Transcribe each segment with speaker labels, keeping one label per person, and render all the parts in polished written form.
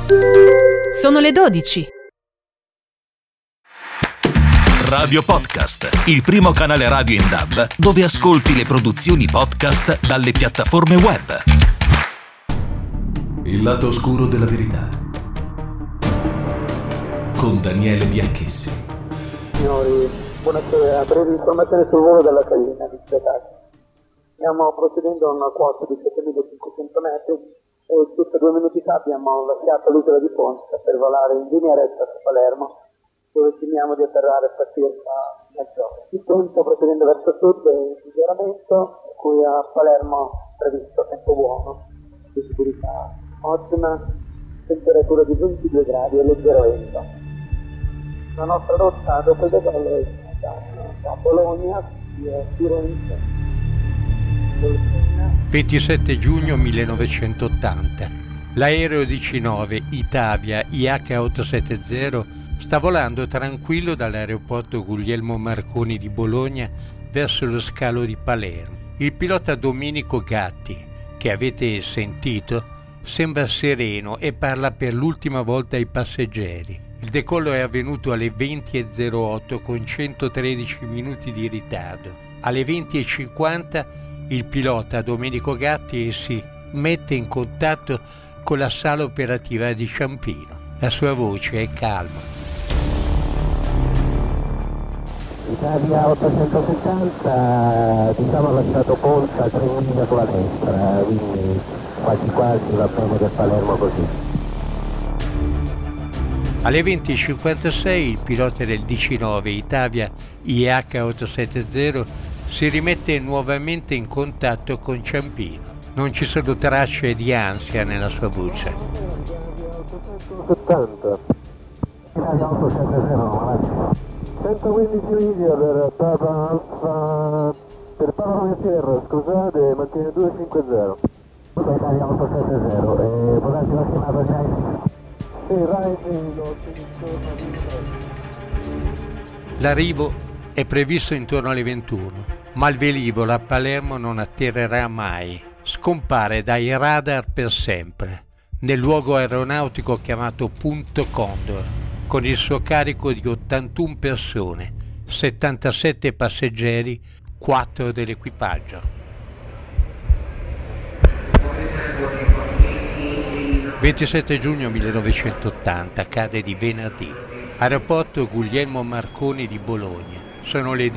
Speaker 1: Sono le 12.
Speaker 2: Radio Podcast, il primo canale radio in DAB dove ascolti le produzioni podcast dalle piattaforme web.
Speaker 3: Il lato oscuro della verità con Daniele Bianchessi.
Speaker 4: Signori, buonasera. Brevi informazioni sul volo della Carina di Spietati. Stiamo procedendo a una quota di 7.500 metri e circa 2 minuti fa abbiamo lasciato l'isola di Ponza per volare in linea retta su Palermo, dove stimiamo di atterrare per circa mezz'ora. Il tempo procedendo verso sud è in miglioramento, cui a Palermo è previsto tempo buono, di sicurezza ottima, temperatura di 22 gradi e leggero vento. La nostra rotta dopo il decollo è da Bologna, via Firenze,
Speaker 5: 27 giugno 1980. L'aereo DC-9 Itavia IH870 sta volando tranquillo dall'aeroporto Guglielmo Marconi di Bologna verso lo scalo di Palermo. Il pilota Domenico Gatti, che avete sentito, sembra sereno e parla per l'ultima volta ai passeggeri. Il decollo è avvenuto alle 20:08 con 113 minuti di ritardo. Alle 20:50 il pilota Domenico Gatti si mette in contatto con la sala operativa di Ciampino. La sua voce è calma.
Speaker 6: Italia 870, diciamo ha lasciato Ponza 3 miglia sulla destra, quindi quasi quasi va bene per Palermo così.
Speaker 5: Alle 20:56 il pilota del DC-9 Itavia IH870 si rimette nuovamente in contatto con Ciampino. Non ci sono tracce di ansia nella sua voce.
Speaker 6: 870. Italia 870, 115 miglia per Papa Alfa, per Papa Romeo Sierra, scusate, mantiene 250. Italia 870, volate la chiamata già in... Sì,
Speaker 5: L'arrivo è previsto intorno alle 21, ma il velivolo a Palermo non atterrerà mai. Scompare dai radar per sempre, nel luogo aeronautico chiamato Punto Condor, con il suo carico di 81 persone, 77 passeggeri, 4 dell'equipaggio. 27 giugno 1980, cade di venerdì. Aeroporto Guglielmo Marconi di Bologna. Sono le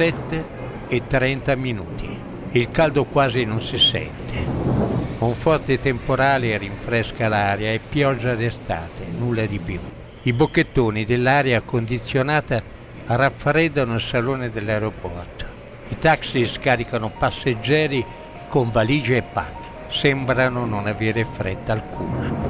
Speaker 5: 17:30. Il caldo quasi non si sente. Un forte temporale rinfresca l'aria e pioggia d'estate, nulla di più. I bocchettoni dell'aria condizionata raffreddano il salone dell'aeroporto. I taxi scaricano passeggeri con valigie e pacche. Sembrano non avere fretta alcuna.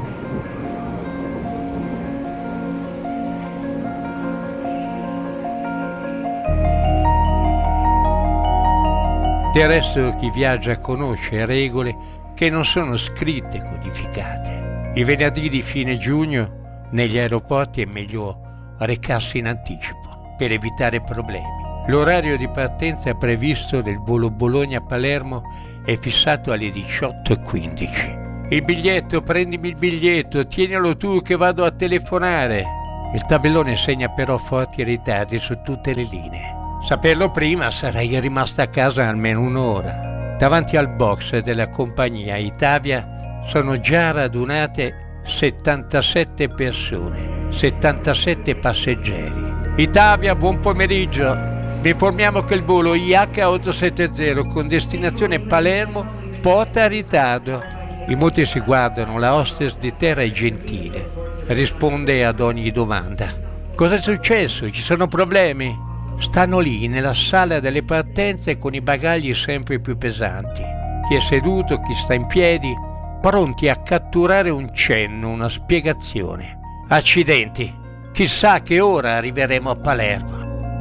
Speaker 5: Del resto chi viaggia conosce regole che non sono scritte e codificate. I venerdì di fine giugno negli aeroporti è meglio recarsi in anticipo per evitare problemi. L'orario di partenza previsto del volo Bologna-Palermo è fissato alle 18:15. Il biglietto, prendimi il biglietto, tienilo tu che vado a telefonare. Il tabellone segna però forti ritardi su tutte le linee. Saperlo prima sarei rimasta a casa almeno un'ora. Davanti al box della compagnia Itavia sono già radunate 77 persone, 77 passeggeri. Itavia, buon pomeriggio. Vi informiamo che il volo IH870 con destinazione Palermo porta ritardo. I molti si guardano, la hostess di terra è gentile, risponde ad ogni domanda. Cosa è successo? Ci sono problemi? Stanno lì nella sala delle partenze con i bagagli sempre più pesanti. Chi è seduto, chi sta in piedi, pronti a catturare un cenno, una spiegazione. Accidenti, chissà a che ora arriveremo a Palermo.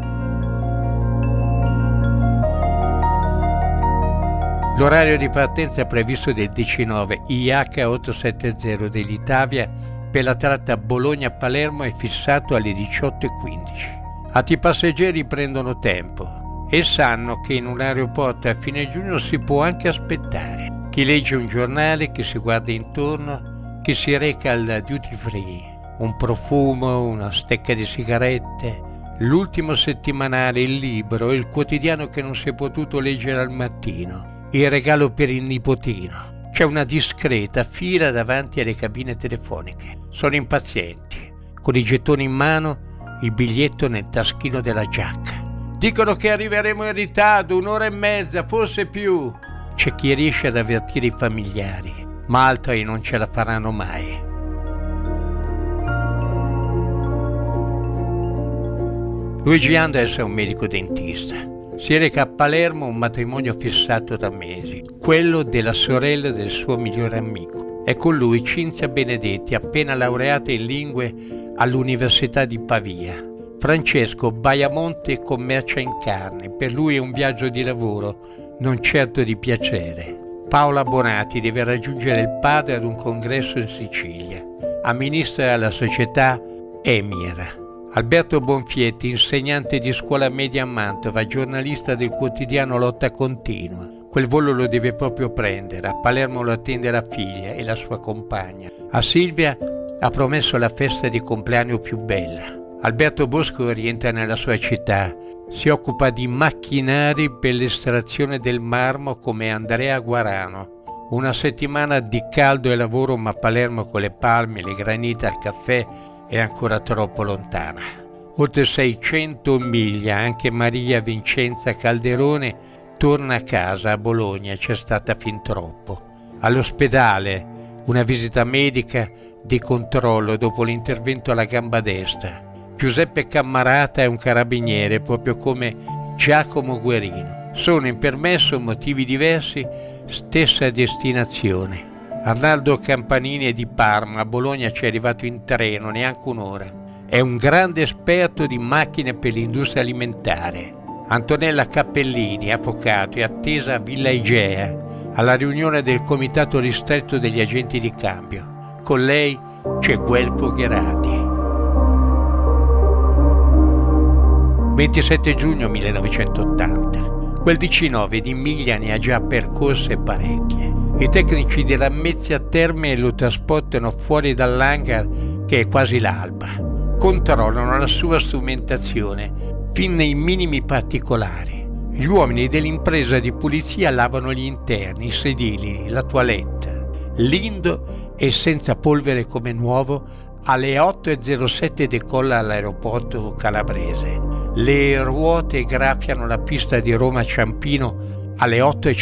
Speaker 5: L'orario di partenza previsto del DC-9 IH870 dell'Itavia per la tratta Bologna-Palermo è fissato alle 18:15. Altri passeggeri prendono tempo e sanno che in un aeroporto a fine giugno si può anche aspettare. Chi legge un giornale, chi si guarda intorno, che si reca al duty free. Un profumo, una stecca di sigarette, l'ultimo settimanale, il libro, il quotidiano che non si è potuto leggere al mattino, il regalo per il nipotino. C'è una discreta fila davanti alle cabine telefoniche. Sono impazienti, con i gettoni in mano, il biglietto nel taschino della giacca. Dicono che arriveremo in ritardo, 1 ora e mezza, forse più. C'è chi riesce ad avvertire i familiari, ma altri non ce la faranno mai. Luigi Anders è un medico dentista. Si reca a Palermo un matrimonio fissato da mesi, quello della sorella del suo migliore amico. È con lui Cinzia Benedetti, appena laureata in lingue all'Università di Pavia. Francesco Baiamonte commercia in carne, per lui è un viaggio di lavoro, non certo di piacere. Paola Bonati deve raggiungere il padre ad un congresso in Sicilia. Amministra la società Emir. Alberto Bonfietti, insegnante di scuola media a Mantova, giornalista del quotidiano Lotta Continua. Quel volo lo deve proprio prendere. A Palermo lo attende la figlia e la sua compagna. A Silvia ha promesso la festa di compleanno più bella. Alberto Bosco rientra nella sua città. Si occupa di macchinari per l'estrazione del marmo come Andrea Guarano. Una settimana di caldo e lavoro, ma Palermo con le palme, le granite al caffè è ancora troppo lontana. Oltre 600 miglia, anche Maria Vincenza Calderone torna a casa a Bologna, c'è stata fin troppo. All'ospedale, una visita medica di controllo dopo l'intervento alla gamba destra. Giuseppe Cammarata è un carabiniere, proprio come Giacomo Guerino. Sono in permesso, motivi diversi, stessa destinazione. Arnaldo Campanini è di Parma, a Bologna ci è arrivato in treno, neanche un'ora. È un grande esperto di macchine per l'industria alimentare. Antonella Cappellini, avvocato, è attesa a Villa Igea, alla riunione del comitato ristretto degli agenti di cambio. Con lei c'è Guelfo Gherati. 27 giugno 1980. Quel DC-9 di miglia ne ha già percorse parecchie. I tecnici della Mezzia Terme lo trasportano fuori dall'hangar, che è quasi l'alba. Controllano la sua strumentazione fin nei minimi particolari. Gli uomini dell'impresa di pulizia lavano gli interni, i sedili, la toilette. Lindo è senza polvere come nuovo. Alle 8.07 decolla all'aeroporto calabrese. Le ruote graffiano la pista di Roma Ciampino alle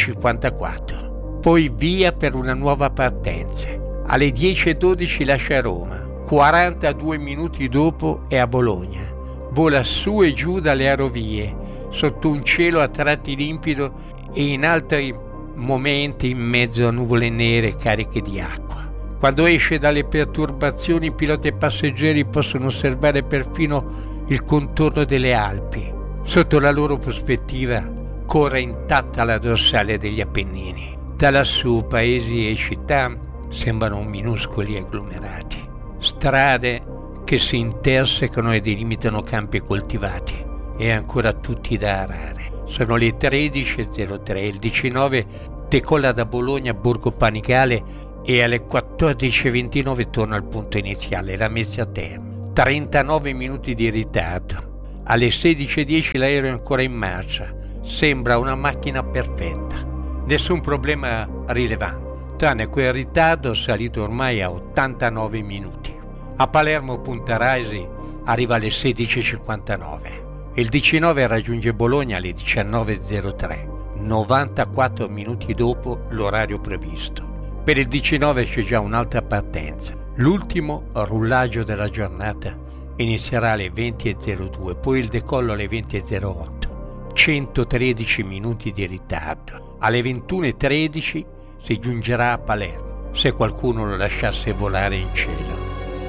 Speaker 5: 8.54. Poi via per una nuova partenza. Alle 10.12 lascia Roma. 42 minuti dopo è a Bologna. Vola su e giù dalle aerovie, sotto un cielo a tratti limpido e in altri momenti in mezzo a nuvole nere cariche di acqua. Quando esce dalle perturbazioni, piloti e passeggeri possono osservare perfino il contorno delle Alpi. Sotto la loro prospettiva corre intatta la dorsale degli Appennini. Da lassù paesi e città sembrano minuscoli agglomerati. Strade che si intersecano e delimitano campi coltivati e ancora tutti da arare. Sono le 13.03. Il DC-9 decolla da Bologna a Borgo Panigale e alle 14.29 torna al punto iniziale, la Mezzia Terme. 39 minuti di ritardo. Alle 16.10 l'aereo è ancora in marcia. Sembra una macchina perfetta. Nessun problema rilevante, tranne quel ritardo salito ormai a 89 minuti. A Palermo Punta Raisi arriva alle 16.59. Il DC-9 raggiunge Bologna alle 19.03, 94 minuti dopo l'orario previsto. Per il DC-9 c'è già un'altra partenza. L'ultimo rullaggio della giornata inizierà alle 20.02, poi il decollo alle 20.08. 113 minuti di ritardo. Alle 21.13 si giungerà a Palermo, se qualcuno lo lasciasse volare in cielo.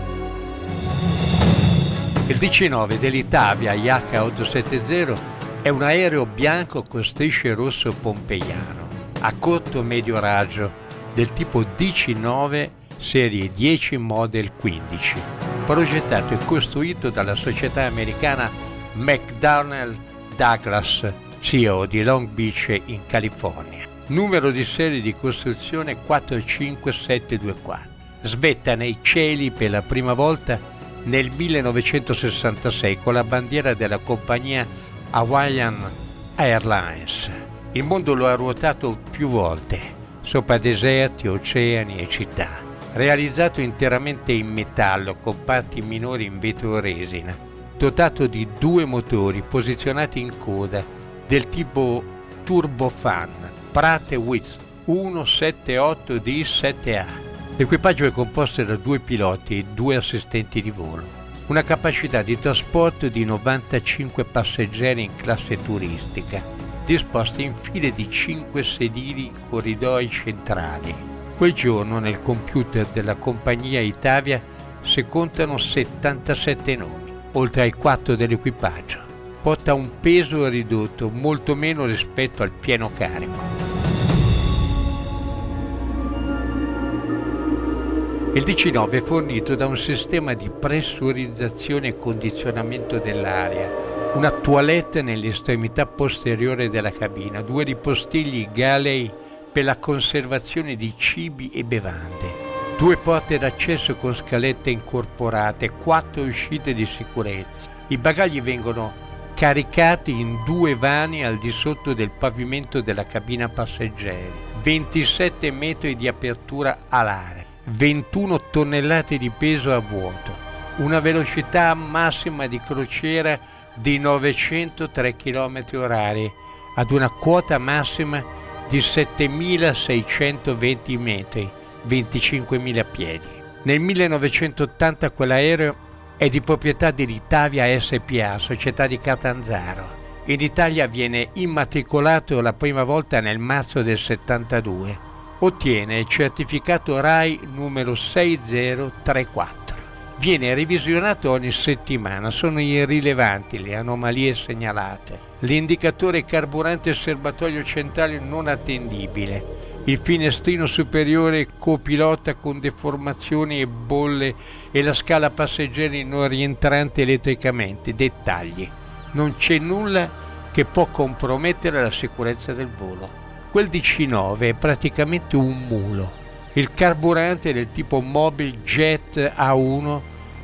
Speaker 5: Il DC-9 dell'Itavia IH-870 è un aereo bianco con strisce rosso pompeiano, a corto medio raggio, del tipo DC-9 serie 10 Model 15, progettato e costruito dalla società americana McDonnell Douglas, CEO di Long Beach in California. Numero di serie di costruzione 45724. svetta nei cieli per la prima volta nel 1966 con la bandiera della compagnia Hawaiian Airlines. Il mondo lo ha ruotato più volte, sopra deserti, oceani e città. Realizzato interamente in metallo con parti minori in vetro resina, dotato di 2 motori posizionati in coda del tipo turbofan Pratt & Whitney 178D7A. L'equipaggio è composto da 2 piloti e 2 assistenti di volo. Una capacità di trasporto di 95 passeggeri in classe turistica, disposti in file di 5 sedili in corridoi centrali. Quel giorno nel computer della compagnia Itavia si contano 77 nomi, oltre ai 4 dell'equipaggio. Porta un peso ridotto, molto meno rispetto al pieno carico. Il DC-9 è fornito da un sistema di pressurizzazione e condizionamento dell'aria, una toilette nell'estremità posteriore della cabina, 2 ripostigli Galley per la conservazione di cibi e bevande, 2 porte d'accesso con scalette incorporate, 4 uscite di sicurezza. I bagagli vengono caricati in 2 vani al di sotto del pavimento della cabina passeggeri, 27 metri di apertura alare, 21 tonnellate di peso a vuoto, una velocità massima di crociera di 903 km/h ad una quota massima di 7.620 metri, 25.000 piedi. Nel 1980 quell'aereo è di proprietà dell'Itavia SPA, società di Catanzaro. In Italia viene immatricolato la prima volta nel marzo del 72. Ottiene il certificato RAI numero 6034. Viene revisionato ogni settimana, sono irrilevanti le anomalie segnalate. L'indicatore carburante serbatoio centrale non attendibile, il finestrino superiore copilota con deformazioni e bolle e la scala passeggeri non rientrante elettricamente, dettagli. Non c'è nulla che può compromettere la sicurezza del volo. Quel DC-9 è praticamente un mulo. Il carburante è del tipo Mobil Jet A1,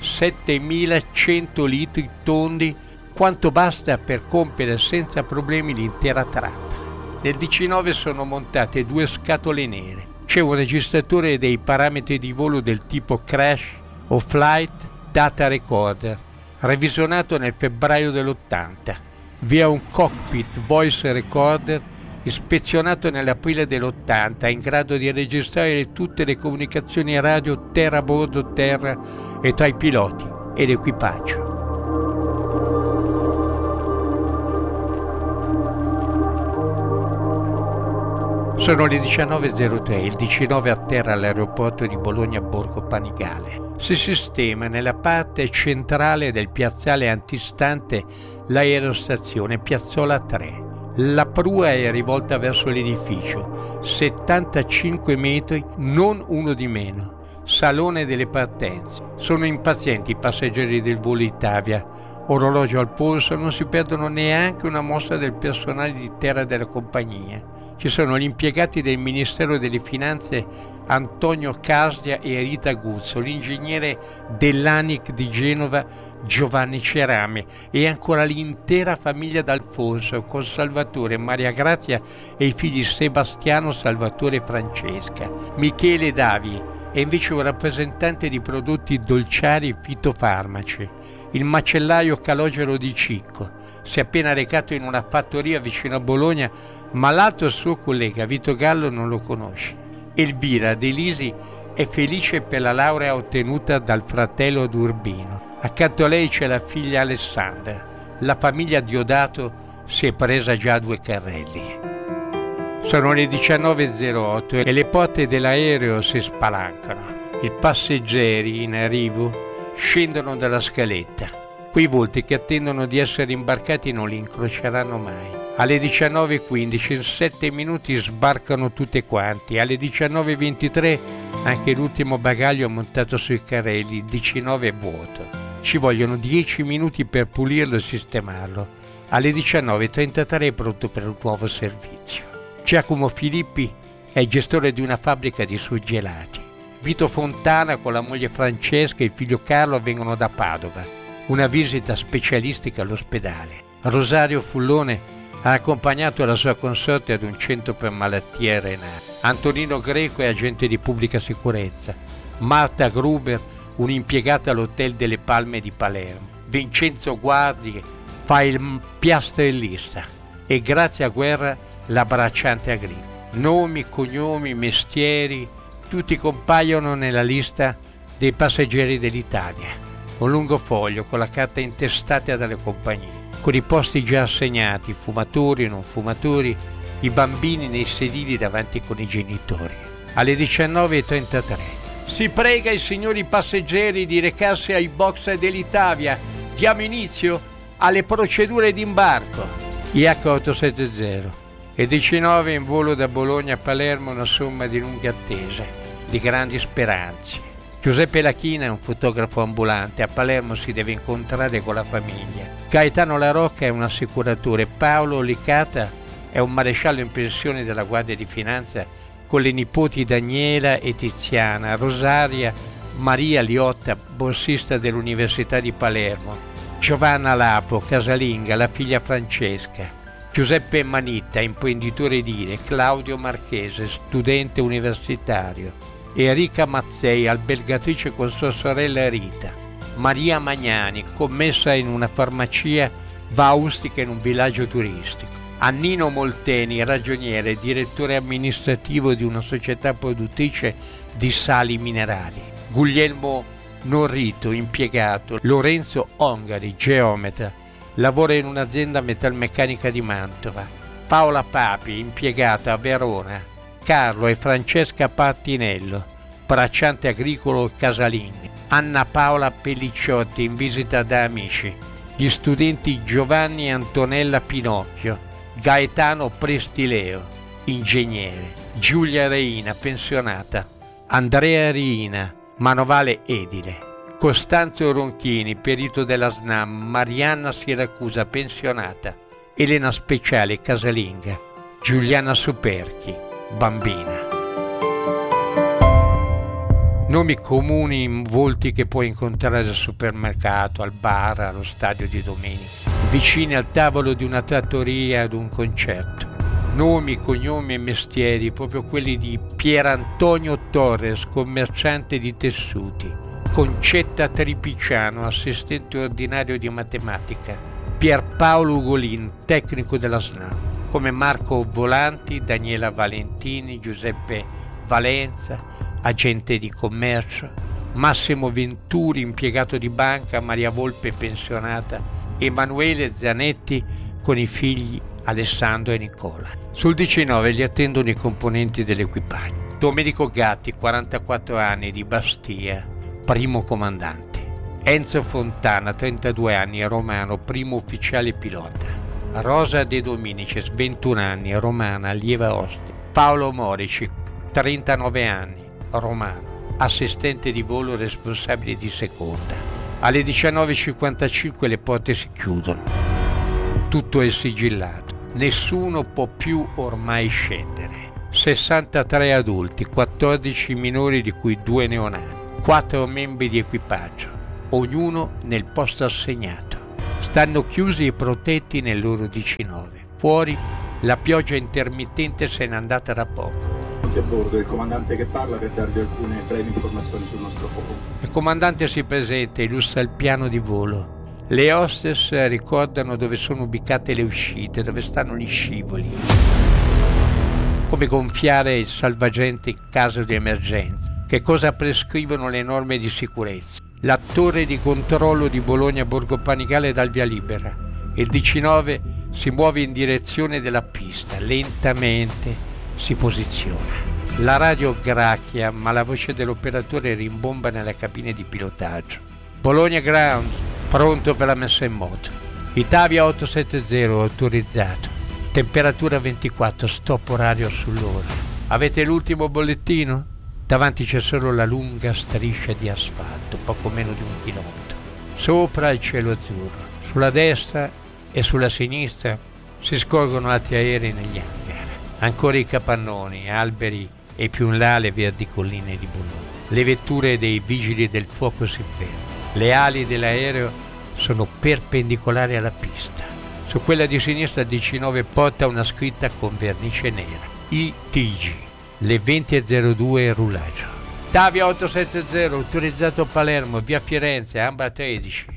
Speaker 5: 7100 litri tondi, quanto basta per compiere senza problemi l'intera tratta. Nel DC-9 sono montate 2 scatole nere. C'è un registratore dei parametri di volo del tipo Crash o Flight Data Recorder, revisionato nel febbraio dell'80. Vi è un Cockpit Voice Recorder ispezionato nell'aprile dell'80, in grado di registrare tutte le comunicazioni radio terra a bordo terra e tra i piloti e l'equipaggio. Sono le 19.03, il DC-9 atterra all'aeroporto di Bologna Borgo Panigale. Si sistema nella parte centrale del piazzale antistante l'aerostazione Piazzola 3. La prua è rivolta verso l'edificio, 75 metri, non uno di meno. Salone delle partenze. Sono impazienti i passeggeri del volo Itavia. Orologio al polso, non si perdono neanche una mossa del personale di terra della compagnia. Ci sono gli impiegati del Ministero delle Finanze Antonio Casdia e Rita Guzzo, l'ingegnere dell'ANIC di Genova Giovanni Cerame e ancora l'intera famiglia d'Alfonso con Salvatore, Maria Grazia e i figli Sebastiano, Salvatore e Francesca. Michele Davi è invece un rappresentante di prodotti dolciari e fitofarmaci. Il macellaio Calogero di Cicco si è appena recato in una fattoria vicino a Bologna, ma l'altro suo collega Vito Gallo non lo conosce. Elvira De Lisi è felice per la laurea ottenuta dal fratello ad Urbino. Accanto a lei c'è la figlia Alessandra. La famiglia Diodato si è presa già 2 carrelli. Sono le 19.08 e le porte dell'aereo si spalancano. I passeggeri in arrivo scendono dalla scaletta. Quei volti che attendono di essere imbarcati non li incroceranno mai. Alle 19.15, in 7 minuti sbarcano tutte quanti. Alle 19.23 anche l'ultimo bagaglio è montato sui carrelli, il DC-9 è vuoto. Ci vogliono 10 minuti per pulirlo e sistemarlo. Alle 19.33 è pronto per un nuovo servizio. Giacomo Filippi è gestore di una fabbrica di surgelati. Vito Fontana con la moglie Francesca e il figlio Carlo vengono da Padova. Una visita specialistica all'ospedale. Rosario Fullone ha accompagnato la sua consorte ad un centro per malattie renali. Antonino Greco è agente di pubblica sicurezza. Marta Gruber, un'impiegata all'Hotel delle Palme di Palermo. Vincenzo Guardi fa il piastrellista e Grazia Guerra la bracciante agricola. Nomi, cognomi, mestieri, tutti compaiono nella lista dei passeggeri dell'Italia. Un lungo foglio con la carta intestata dalle compagnie, con i posti già assegnati, fumatori, non fumatori, i bambini nei sedili davanti con i genitori. Alle 19:33 si prega i signori passeggeri di recarsi ai box dell'Italia. Diamo inizio alle procedure d'imbarco. IH870 e 19 in volo da Bologna a Palermo, una somma di lunghe attese, di grandi speranze. Giuseppe Lachina è un fotografo ambulante, a Palermo si deve incontrare con la famiglia. Gaetano La Rocca è un assicuratore, Paolo Licata è un maresciallo in pensione della Guardia di Finanza con le nipoti Daniela e Tiziana, Rosaria Maria Liotta, borsista dell'Università di Palermo, Giovanna Lapo, casalinga, la figlia Francesca, Giuseppe Manitta, imprenditore edile, Claudio Marchese, studente universitario, Enrica Mazzei, albergatrice con sua sorella Rita, Maria Magnani, commessa in una farmacia vaustica in un villaggio turistico, Annino Molteni, ragioniere, direttore amministrativo di una società produttrice di sali minerali, Guglielmo Norrito, impiegato, Lorenzo Ongari, geometra, lavora in un'azienda metalmeccanica di Mantova, Paola Papi, impiegata a Verona, Carlo e Francesca Partinello, bracciante agricolo casalingo, Anna Paola Pellicciotti in visita da amici, gli studenti Giovanni e Antonella Pinocchio, Gaetano Prestileo, ingegnere, Giulia Reina, pensionata, Andrea Riina, manovale edile, Costanzo Ronchini, perito della SNAM, Marianna Siracusa, pensionata, Elena Speciale, casalinga, Giuliana Superchi, bambina. Nomi comuni in volti che puoi incontrare al supermercato, al bar, allo stadio di domenica, vicini al tavolo di una trattoria ad un concerto. Nomi, cognomi e mestieri, proprio quelli di Pierantonio Torres, commerciante di tessuti, Concetta Tripiciano, assistente ordinario di matematica, Pierpaolo Ugolin, tecnico della SNAM, come Marco Volanti, Daniela Valentini, Giuseppe Valenza, agente di commercio, Massimo Venturi, impiegato di banca, Maria Volpe, pensionata, Emanuele Zanetti con i figli Alessandro e Nicola. Sul 19 li attendono i componenti dell'equipaggio. Domenico Gatti, 44 anni, di Bastia, primo comandante. Enzo Fontana, 32 anni, romano, primo ufficiale pilota. Rosa De Dominicis, 21 anni, romana, allieva Ostia. Paolo Morici, 39 anni, romano, assistente di volo responsabile di seconda. Alle 19:55 le porte si chiudono. Tutto è sigillato. Nessuno può più ormai scendere. 63 adulti, 14 minori di cui 2 neonati. 4 membri di equipaggio, ognuno nel posto assegnato. Stanno chiusi e protetti nel loro DC-9. Fuori la pioggia intermittente se n'è andata da poco.
Speaker 1: A bordo, il comandante che parla per darvi alcune brevi informazioni sul nostro fuoco.
Speaker 5: Il comandante si presenta e illustra il piano di volo. Le hostess ricordano dove sono ubicate le uscite, dove stanno gli scivoli. Come gonfiare il salvagente in caso di emergenza. Che cosa prescrivono le norme di sicurezza. La torre di controllo di Bologna Borgo Panigale dà il via libera. Il DC-9 si muove in direzione della pista, lentamente si posiziona. La radio gracchia, ma la voce dell'operatore rimbomba nella cabina di pilotaggio. Bologna Ground, pronto per la messa in moto. Italia 870 autorizzato. Temperatura 24, stop orario sull'ora. Avete l'ultimo bollettino? Davanti c'è solo la lunga striscia di asfalto, poco meno di 1 chilometro. Sopra il cielo azzurro. Sulla destra e sulla sinistra si scorgono altri aerei negli hangar. Ancora i capannoni, alberi e più in là le verdi colline di Bologna. Le vetture dei vigili del fuoco si fermano. Le ali dell'aereo sono perpendicolari alla pista. Su quella di sinistra il DC-9 porta una scritta con vernice nera. ITG, le 20.02 roulaggio. Tavia 870, autorizzato a Palermo, via Firenze, Ambra 13.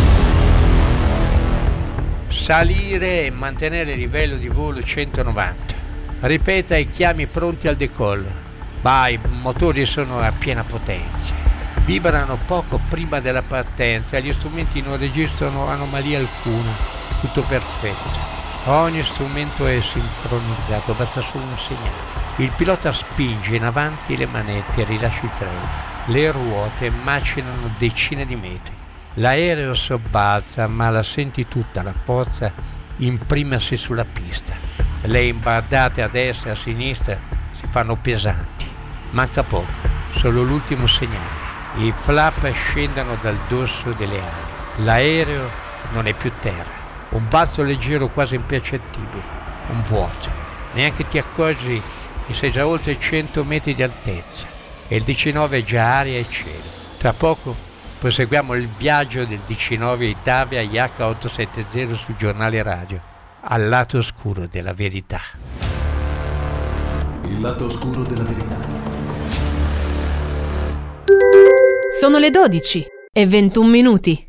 Speaker 5: Salire e mantenere il livello di volo 190. Ripeta i chiami pronti al decollo. I motori sono a piena potenza. Vibrano poco prima della partenza e gli strumenti non registrano anomalia alcuna. Tutto perfetto. Ogni strumento è sincronizzato, basta solo un segnale. Il pilota spinge in avanti le manette e rilascia i freni. Le ruote macinano decine di metri. L'aereo sobbalza, ma la senti tutta la forza imprimersi sulla pista. Le imbardate a destra e a sinistra si fanno pesanti. Manca poco, solo l'ultimo segnale. I flap scendono dal dorso delle ali. L'aereo non è più terra. Un balzo leggero quasi impercettibile. Un vuoto. Neanche ti accorgi che sei già oltre 100 metri di altezza. E il DC-9 è già aria e cielo. Tra poco proseguiamo il viaggio del DC-9 Italia IH870 sul giornale radio. Al lato oscuro della verità.
Speaker 3: Il lato oscuro della verità.
Speaker 7: Sono le 12:21.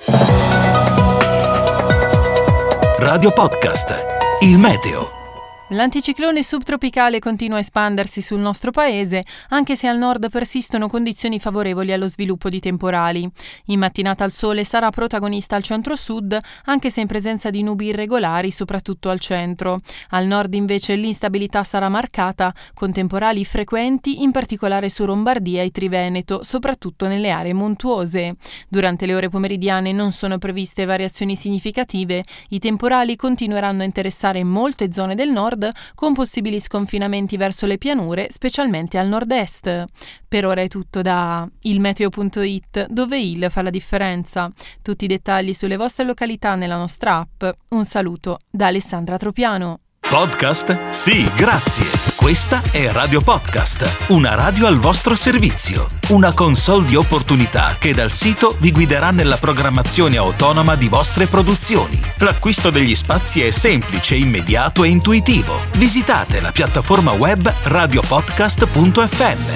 Speaker 2: Radio Podcast, il meteo.
Speaker 8: L'anticiclone subtropicale continua a espandersi sul nostro paese, anche se al nord persistono condizioni favorevoli allo sviluppo di temporali. In mattinata il sole sarà protagonista al centro-sud, anche se in presenza di nubi irregolari, soprattutto al centro. Al nord invece l'instabilità sarà marcata, con temporali frequenti, in particolare su Lombardia e Triveneto, soprattutto nelle aree montuose. Durante le ore pomeridiane non sono previste variazioni significative. I temporali continueranno a interessare molte zone del nord, con possibili sconfinamenti verso le pianure, specialmente al nord-est. Per ora è tutto da ilmeteo.it, dove il fa la differenza. Tutti i dettagli sulle vostre località nella nostra app. Un saluto da Alessandra Tropiano.
Speaker 2: Podcast? Sì, grazie. Questa è Radio Podcast, una radio al vostro servizio. Una console di opportunità che dal sito vi guiderà nella programmazione autonoma di vostre produzioni. L'acquisto degli spazi è semplice, immediato e intuitivo. Visitate la piattaforma web radiopodcast.fm.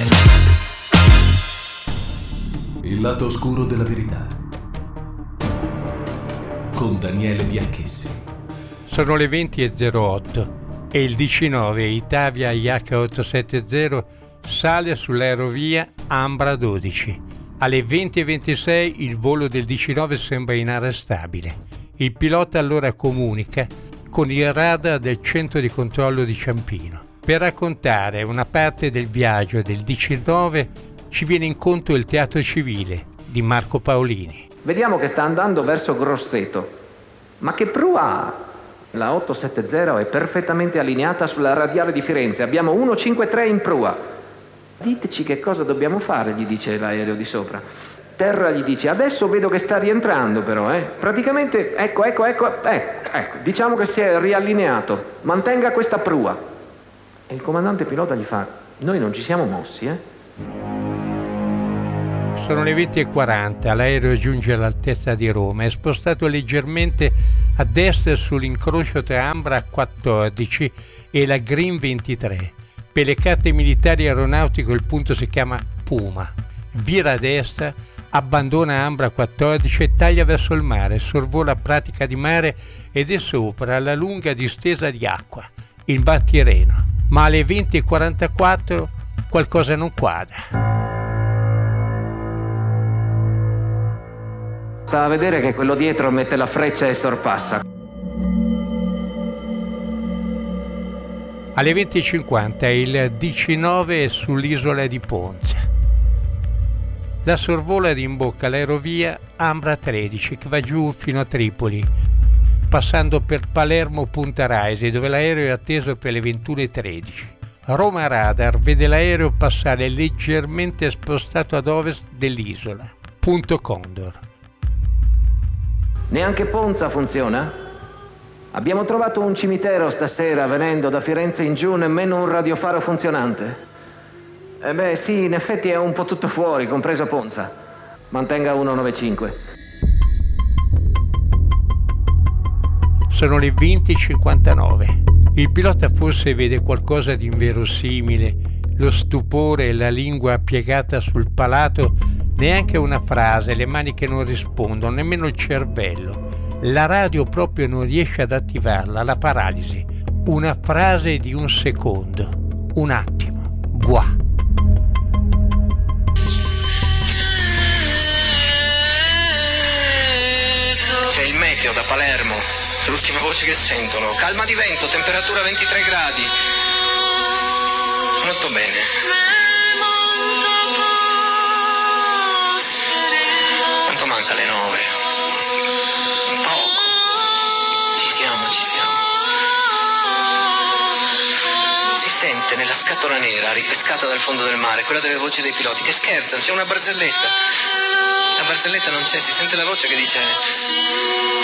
Speaker 3: Il lato oscuro della verità. Con Daniele Bianchessi.
Speaker 5: Sono le 20:08 e il DC-9 Italia IH870 sale sull'aerovia Ambra 12. Alle 20:26 il volo del DC-9 sembra inarrestabile. Il pilota allora comunica con il radar del centro di controllo di Ciampino. Per raccontare una parte del viaggio del DC-9 ci viene incontro il Teatro Civile di Marco Paolini.
Speaker 9: Vediamo che sta andando verso Grosseto. Ma che prua ha? La 870 è perfettamente allineata sulla radiale di Firenze. Abbiamo 153 in prua. Diteci che cosa dobbiamo fare, gli dice l'aereo di sopra. Terra gli dice: adesso vedo che sta rientrando però, Praticamente, ecco, diciamo che si è riallineato. Mantenga questa prua. E il comandante pilota gli fa: noi non ci siamo mossi,
Speaker 5: Sono le 20:40, l'aereo giunge all'altezza di Roma, è spostato leggermente a destra sull'incrocio tra Ambra 14 e la Green 23. Per le carte militari aeronautiche il punto si chiama Puma. Vira a destra, abbandona Ambra 14 e taglia verso il mare, sorvola Pratica di Mare ed è sopra la lunga distesa di acqua, il Mar Tirreno. Ma alle 20:44 qualcosa non quadra.
Speaker 9: Sta a vedere che quello dietro mette la freccia e sorpassa.
Speaker 5: Alle 20:50 il DC-9 è sull'isola di Ponza. Da sorvola rimbocca l'aerovia Ambra 13 che va giù fino a Tripoli, passando per Palermo Punta Raisi, dove l'aereo è atteso per le 21:13. Roma Radar vede l'aereo passare leggermente spostato ad ovest dell'isola. Punto Condor.
Speaker 9: Neanche Ponza funziona? Abbiamo trovato un cimitero stasera venendo da Firenze in giù, nemmeno un radiofaro funzionante. Beh, sì, in effetti è un po' tutto fuori, compreso Ponza. Mantenga 195.
Speaker 5: Sono le 20:59. Il pilota forse vede qualcosa di inverosimile, lo stupore e la lingua piegata sul palato, neanche una frase, le mani che non rispondono, nemmeno il cervello. La radio proprio non riesce ad attivarla, la paralisi. Una frase di un secondo, un attimo, buah.
Speaker 9: C'è il meteo da Palermo, l'ultima voce che sentono. Calma di vento, temperatura 23 gradi. Molto bene. Quanto manca alle 9? Poco. Ci siamo. Si sente nella scatola nera ripescata dal fondo del mare, quella delle voci dei piloti che scherzano, c'è una barzelletta. La barzelletta non c'è, si sente la voce che dice: